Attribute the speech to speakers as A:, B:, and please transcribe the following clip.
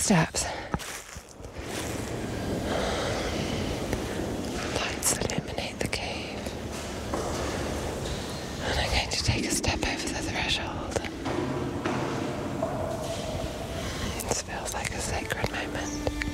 A: steps. Lights illuminate the cave. And I'm going to take a step over the threshold. This feels like a sacred moment.